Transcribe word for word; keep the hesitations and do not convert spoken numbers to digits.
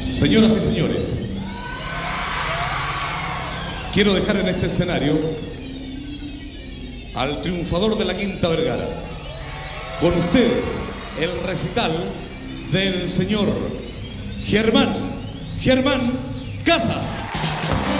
Señoras y señores, quiero dejar en este escenario al triunfador de la Quinta Vergara. Con ustedes, el recital del señor Germán, Germán Casas.